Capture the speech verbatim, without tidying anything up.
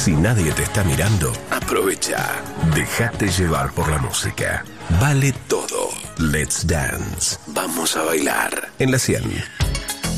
Si nadie te está mirando, aprovecha. Déjate llevar por la música. Vale todo. Let's Dance. Vamos a bailar. En la cien.